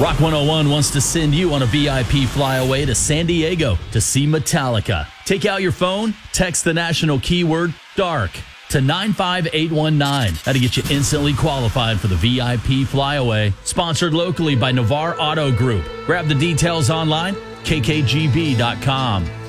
Rock 101 wants to send you on a VIP flyaway to San Diego to see Metallica. Take out your phone, text the national keyword DARK to 95819. That'll get you instantly qualified for the VIP flyaway. Sponsored locally by Navarre Auto Group. Grab the details online, kkgb.com.